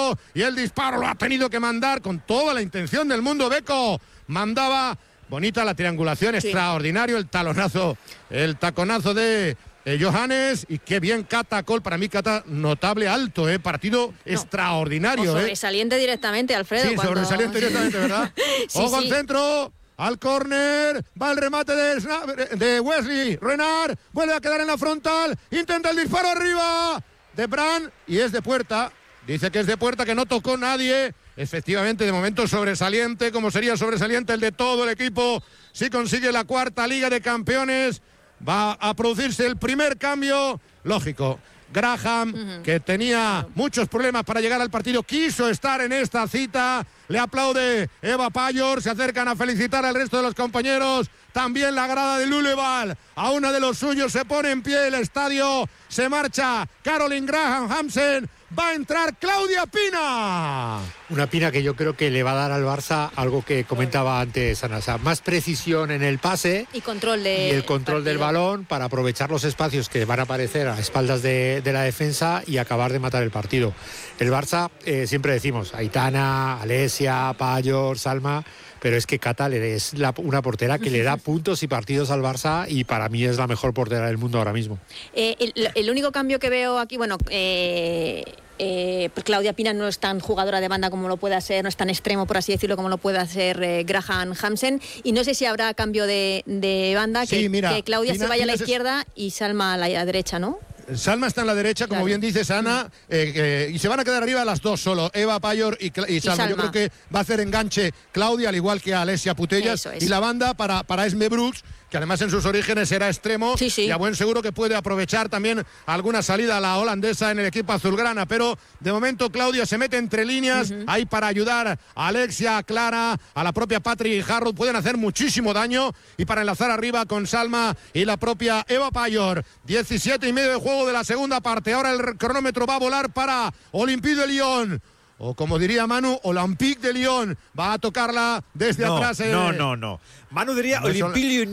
centro y el disparo lo ha tenido que mandar con toda la intención del mundo. Beko mandaba, bonita la triangulación, sí. Extraordinario el talonazo, el taconazo de Johannes, y qué bien Kata Cole, para mí Kata notable, alto, partido extraordinario. O sobresaliente directamente, Alfredo. Sí, sobresaliente directamente, ¿verdad? Sí, Ojo al centro, al córner, va el remate de Wesley Renard, vuelve a quedar en la frontal, intenta el disparo arriba de Brand y es de puerta, dice que es de puerta, que no tocó nadie. Efectivamente, de momento sobresaliente, como sería sobresaliente el de todo el equipo, si consigue la cuarta Liga de Campeones. Va a producirse el primer cambio, lógico. Graham, que tenía muchos problemas para llegar al partido, quiso estar en esta cita. Le aplaude Eva Payor, se acercan a felicitar al resto de los compañeros. También la grada de Luleval, a una de los suyos, se pone en pie el estadio. Se marcha Caroline Graham Hansen. Va a entrar Claudia Pina. Una Pina que yo creo que le va a dar al Barça algo que comentaba antes Ana, más precisión en el pase y el control del balón para aprovechar los espacios que van a aparecer a espaldas de la defensa y acabar de matar el partido. El Barça, siempre decimos, Aitana, Alesia, Payor, Salma, pero es que Kata es una portera que le da puntos y partidos al Barça y para mí es la mejor portera del mundo ahora mismo. El único cambio que veo aquí, Claudia Pina no es tan jugadora de banda como lo pueda ser, no es tan extremo, por así decirlo, como lo pueda ser Graham Hansen, y no sé si habrá cambio de banda, sí, que Claudia Pina, se vaya a la izquierda y Salma a la derecha, ¿no? Salma está en la derecha, como bien dices, Ana, y se van a quedar arriba las dos solo, Eva Payor y Salma. Yo creo que va a hacer enganche Claudia, al igual que a Alesia Putellas, y la banda para Esme Brooks, que además en sus orígenes era extremo, y a buen seguro que puede aprovechar también alguna salida a la holandesa en el equipo azulgrana, pero de momento Claudia se mete entre líneas, ahí para ayudar a Alexia, a Clara, a la propia Patri y Harrow, pueden hacer muchísimo daño, y para enlazar arriba con Salma y la propia Eva Payor. 17 y medio de juego de la segunda parte, ahora el cronómetro va a volar para Olympique de Lyon. O como diría Manu, Olympique de Lyon. Va a tocarla desde atrás. No. Manu diría Olympique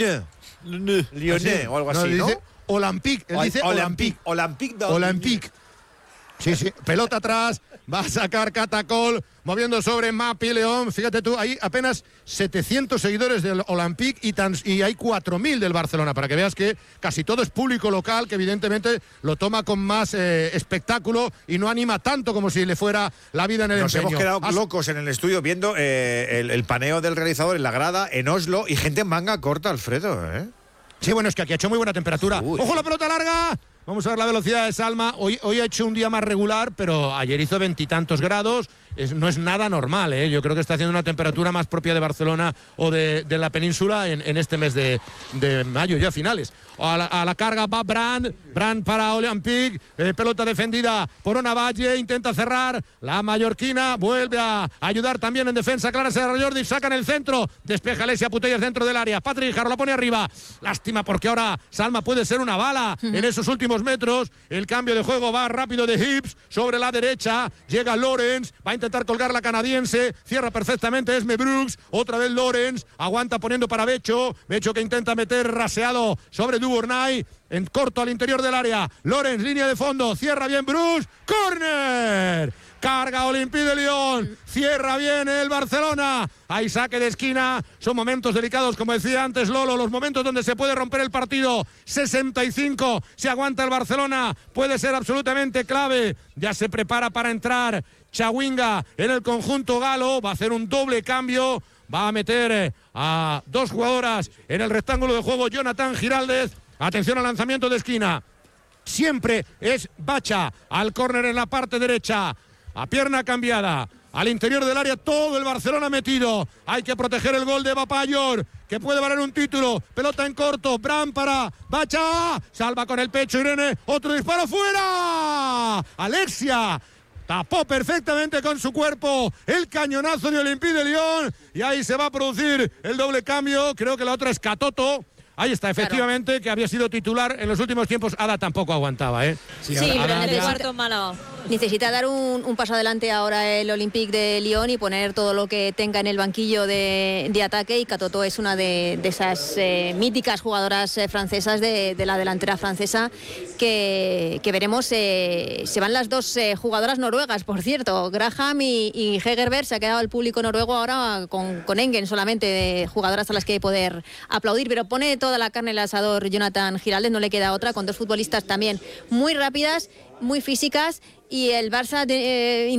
Lyonnais o algo así, ¿no? Dice Olympique. Él dice Olympique. Olympique. Sí. Pelota atrás. Va a sacar Kata Cole, moviendo sobre Mapi León. Fíjate tú, hay apenas 700 seguidores del Olympique y hay 4.000 del Barcelona, para que veas que casi todo es público local, que evidentemente lo toma con más espectáculo y no anima tanto como si le fuera la vida en el empeño. Nos hemos quedado locos en el estudio viendo el paneo del realizador en la grada en Oslo y gente en manga corta, Alfredo, ¿eh? Sí, bueno, es que aquí ha hecho muy buena temperatura. ¡Ojo la pelota larga! Vamos a ver la velocidad de Salma. Hoy ha hecho un día más regular, pero ayer hizo 20 y tantos grados. No es nada normal, ¿eh? Yo creo que está haciendo una temperatura más propia de Barcelona o de la península en este mes de mayo, ya finales. A la carga va Brand para Olympique, pelota defendida por Onavalle, intenta cerrar la mallorquina, vuelve a ayudar también en defensa Clara Serra Jordi, saca en el centro, despeja Alesia Putellas dentro del área, Patrick Jarro la pone arriba, lástima porque ahora Salma puede ser una bala en esos últimos metros. El cambio de juego va rápido de Hibbs sobre la derecha, llega Lawrence, va a intentar colgar la canadiense, cierra perfectamente Esme Brooks, otra vez Lawrence, aguanta poniendo para Becho que intenta meter raseado sobre Duvernay, en corto al interior del área, Lawrence, línea de fondo, cierra bien Brooks, córner, carga Olympique de Lyon, cierra bien el Barcelona, hay saque de esquina, son momentos delicados, como decía antes Lolo, los momentos donde se puede romper el partido. 65, se aguanta el Barcelona, puede ser absolutamente clave, ya se prepara para entrar Chawinga en el conjunto galo, va a hacer un doble cambio, va a meter a dos jugadoras en el rectángulo de juego, Jonathan Giraldez, atención al lanzamiento de esquina, siempre es Bacha, al córner en la parte derecha, a pierna cambiada, al interior del área, todo el Barcelona metido, hay que proteger el gol de Eva Payor, que puede valer un título, pelota en corto, Bran para Bacha, salva con el pecho Irene, otro disparo fuera, Alexia, tapó perfectamente con su cuerpo el cañonazo de Olympique de Lyon y ahí se va a producir el doble cambio, creo que la otra es Catoto, Ahí está, efectivamente, que había sido titular en los últimos tiempos. Ada tampoco aguantaba, ¿eh? Sí, pero necesita dar un paso adelante ahora el Olympique de Lyon y poner todo lo que tenga en el banquillo de ataque, y Katoto es una de esas míticas jugadoras francesas de la delantera francesa que veremos. Se van las dos jugadoras noruegas, por cierto, Graham y Hegerberg. Se ha quedado el público noruego ahora con Engen solamente, de jugadoras a las que poder aplaudir, pero pone toda la carne en el asador Jonathan Giraldez, no le queda otra, con dos futbolistas también muy rápidas, muy físicas, y el Barça